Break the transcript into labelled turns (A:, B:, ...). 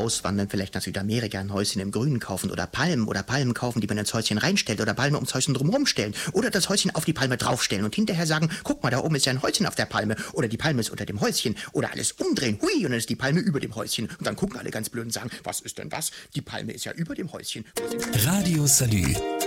A: auswandern, vielleicht nach Südamerika, ein Häuschen im Grünen kaufen oder Palmen kaufen, die man ins Häuschen reinstellt oder Palmen ums Häuschen drumherum stellen oder das Häuschen auf die Palme draufstellen und hinterher sagen, guck mal, da oben ist ja ein Häuschen auf der Palme oder die Palme ist unter dem Häuschen oder alles umdrehen, hui, und dann ist die Palme über dem Häuschen und dann gucken alle ganz blöd und sagen, was ist denn das? Die Palme ist ja über dem Häuschen.
B: Radio Salü.